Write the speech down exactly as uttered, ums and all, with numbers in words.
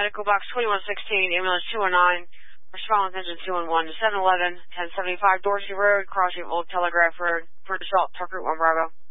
Medical Box twenty-one sixteen, ambulance two one nine, response engine two one one to seven eleven, ten seventy-five Dorsey Road, crossing Old Telegraph Road, for assault, Tucker one Bravo.